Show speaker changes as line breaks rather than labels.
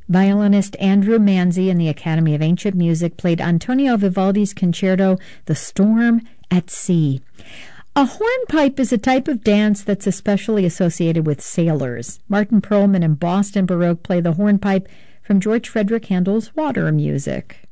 Violinist Andrew Manzi and the Academy of Ancient Music played Antonio Vivaldi's concerto, The Storm at Sea. A hornpipe is a type of dance that's especially associated with sailors. Martin Perlman and Boston Baroque play the hornpipe from George Frederick Handel's Water Music.